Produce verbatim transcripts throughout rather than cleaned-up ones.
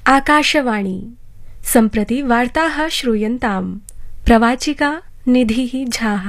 आकाशवाणी सम्प्रति वार्ताः श्रूयन्ताम्। प्रवाचिका निधिः झाः।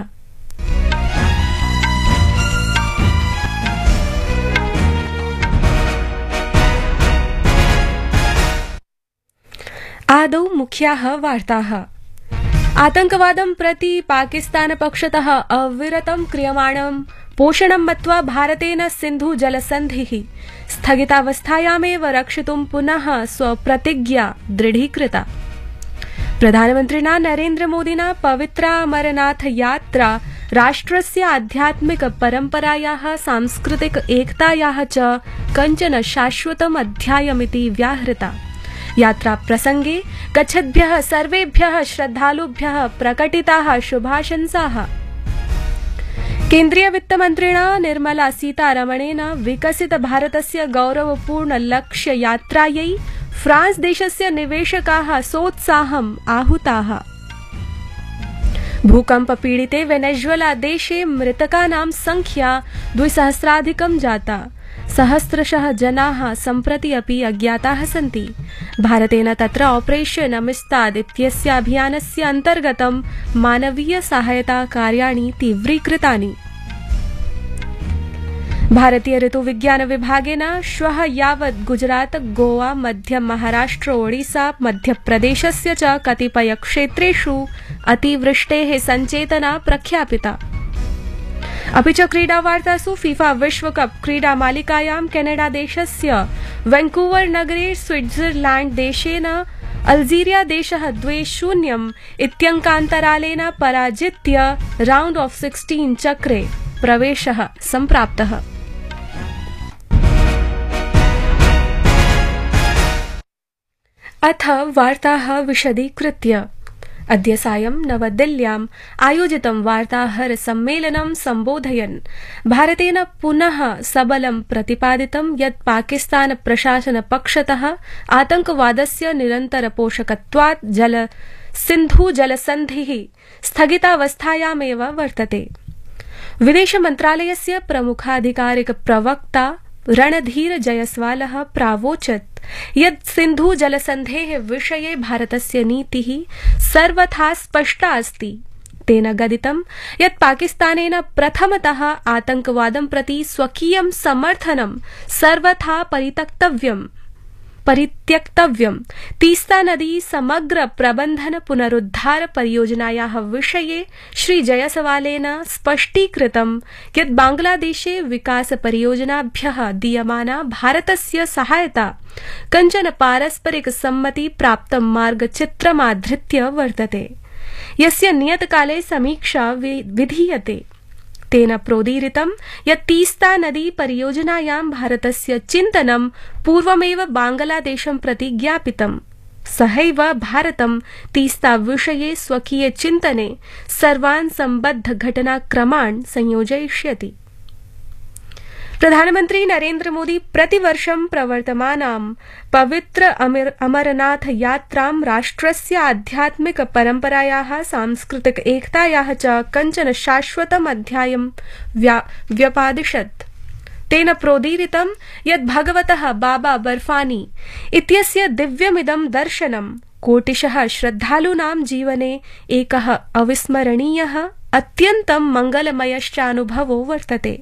आदौ मुख्याः वार्ताः। आतंकवादं प्रति पाकिस्तानपक्षतः अविरतं क्रियमाणं पोषणं मत्वा भारतेन सिन्धु जलसन्धिः स्थगितावस्थायामेव रक्षितुं पुनः स्वप्रतिज्ञा दृढीकृता। प्रधानमन्त्रिणा नरेन्द्रमोदिना पवित्रा अमरनाथ यात्रा राष्ट्रस्य आध्यात्मिक परम्परायाः सांस्कृतिक एकतायाः च कञ्चन शाश्वतम् अध्यायमिति व्याहृता। यात्रा प्रसंगे गच्छद्भ्यः सर्वेभ्यः श्रद्धालुभ्यः प्रकटिताः शुभाशंसाः। केन्द्रीय वित्तमन्त्रिणा निर्मला सीतारमणेन विकसित भारतस्य गौरवपूर्ण लक्ष्य यात्रायै फ्रांस देशस्य निवेशकाः सोत्साहम् आहुताः। भूकंप पीडिते वेनेजुएला देशे मृतकानां संख्या द्विसहस्राधिकं जाता। सहस्रशः जनाः सम्प्रति अपि अज्ञाताः सन्ति। भारतेन तत्र ऑपरेशन अमिस्ताद् इत्यस्य अभियानस्य अन्तर्गतं मानवीय सहायता कार्याणि तीव्रीकृतानि। भारतीय ऋतुविज्ञान विभागेन श्वः यावत् गुजरात, गोवा, मध्य महाराष्ट्र, ओडिशा, मध्यप्रदेशस्य च कतिपय क्षेत्रेषु अतिवृष्टेः सञ्चेतना प्रख्यापिता। अपि च क्रीडावार्तासु फीफा विश्वकप क्रीडामालिकायां केनेडा देशस्य वैंकूवर नगरे स्विट्जरलैंड देशेन अल्जीरिया देशः द्वे शून्यम् इत्यङ्कान्तरालेन पराजित्य राउंड ऑफ सिक्सटीन चक्रे प्रवेशः सम्प्राप्तः। अथ वार्ताः विशदीकृत्य। अद्य सायं नवदिल्ल्याम् आयोजितं वार्ताहर सम्मेलनं सम्बोधयन् भारतेन पुनः सबलं प्रतिपादितं यत् पाकिस्तान प्रशासन पक्षतः आतंकवादस्य निरन्तर पोषकत्वात् जल सिन्धु जलसन्धिः स्थगितावस्थायामेव वर्तते। विदेश मन्त्रालयस्य प्रमुखाधिकारिक प्रवक्ता रणधीर जयस्वालः प्रावोचत् यत् सिन्धु जलसन्धेः विषये भारतस्य नीतिः सर्वथा स्पष्टा अस्ति। तेन गदितं यत् पाकिस्तानेन प्रथमतः आतंकवादं प्रति स्वकीयं समर्थनं सर्वथा परित्यक्तव्यम् परित्यक्तव्यम्। तीस्ता नदी समग्र प्रबंधन पुनरुद्धार परियोजनायाः विषये श्री जयसवालेन स्पष्टीकृतं यत् बांग्लादेशे विकास परियोजनाभ्यः दीयमाना भारतस्य सहायता कञ्चन पारस्परिक सम्मति प्राप्तं मार्गचित्रमाधृत्य वर्तते, यस्य नियतकाले समीक्षा विधीयते। तेन प्रोदीरितं यत् तीस्ता नदी परियोजनायां भारतस्य चिन्तनं पूर्वमेव बांग्लादेशं प्रति ज्ञापितम्। सहैव भारतं तीस्ता विषये स्वकीये चिन्तने सर्वान् सम्बद्ध घटनाक्रमान् संयोजयिष्यति। प्रधानमन्त्री नरेन्द्र मोदी प्रतिवर्षं प्रवर्तमानां पवित्र अमरनाथ यात्रां राष्ट्रस्य आध्यात्मिक परम्परायाः सांस्कृतिक एकतायाः च कञ्चन शाश्वतम् अध्यायं व्यपादिशत्। तेन प्रोदीरितं यत् भगवतः बाबा बर्फानी इत्यस्य दिव्यमिदं दर्शनं कोटिशः श्रद्धालूनां जीवने एकः अविस्मरणीयः अत्यन्तं मङ्गलमयश्चानुभवो वर्तते।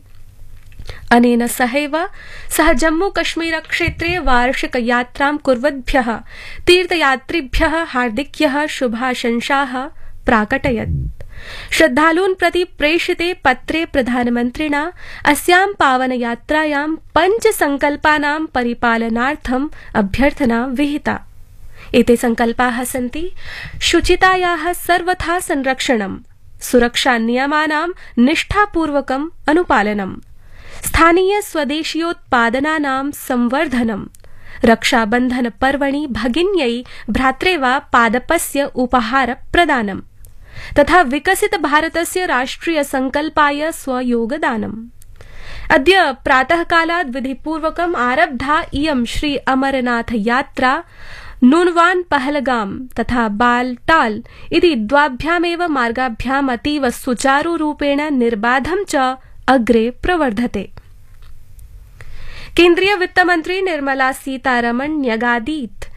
अनेन सहैव सः जम्मू कश्मीर क्षेत्रे वार्षिक यात्रां कुर्वद्भ्यः तीर्थयात्रिभ्यः हार्दिक्यः शुभाशंसाः प्राकटयत्। श्रद्धालून् प्रति प्रेषिते पत्रे प्रधानमन्त्रिणा अस्यां पावनयात्रायां पञ्च संकल्पानां परिपालनार्थम् अभ्यर्थना विहिता। एते संकल्पाः सन्ति शुचितायाः सर्वथा संरक्षणं, सुरक्षा नियमानां निष्ठापूर्वकम् अनुपालनम्, स्थानीय स्वदेशीयोत्पादनानां संवर्धनं, रक्षाबन्धन पर्वणि भगिन्यै भ्रात्रे वा पादपस्य उपहार प्रदानम्, तथा विकसित भारतस्य राष्ट्रिय संकल्पाय स्वयोगदानम्। अद्य प्रातःकालात् विधिपूर्वकम् आरब्धा इयं श्री अमरनाथ यात्रा नूनवान पहलगाम तथा बालटाल इति द्वाभ्यामेव मार्गाभ्याम् अतीव सुचारुरूपेण निर्बाधं च अग्रे प्रवर्धते। केन्द्रीय वित्तमन्त्री निर्मला सीतारमण न्यगादीत्